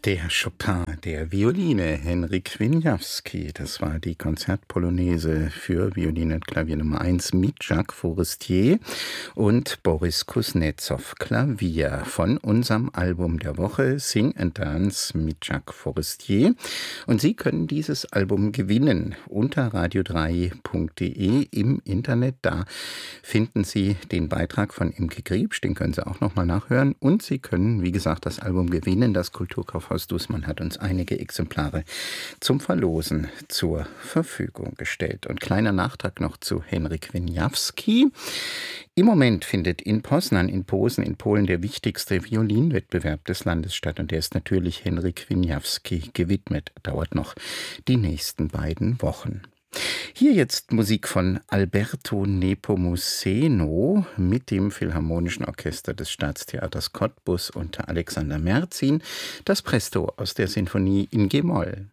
Der Chopin der Violine, Henryk Wieniawski. Das war die Konzertpolonaise für Violine und Klavier Nummer 1 mit Jacques Forestier und Boris Kuznetsov Klavier von unserem Album der Woche Sing and Dance mit Jacques Forestier. Und Sie können dieses Album gewinnen unter radio3.de im Internet. Da finden Sie den Beitrag von Imke Griebsch, den können Sie auch nochmal nachhören. Und Sie können, wie gesagt, das Album gewinnen. Das Kulturkaufhaus Dußmann hat uns einige Exemplare zum Verlosen zur Verfügung gestellt. Und kleiner Nachtrag noch zu Henryk Wieniawski. Im Moment findet in Poznań in Posen in Polen der wichtigste Violinwettbewerb des Landes statt. Und der ist natürlich Henryk Wieniawski gewidmet. Dauert noch die nächsten beiden Wochen. Hier jetzt Musik von Alberto Nepomuceno mit dem Philharmonischen Orchester des Staatstheaters Cottbus unter Alexander Merzin, das Presto aus der Sinfonie in G-Moll.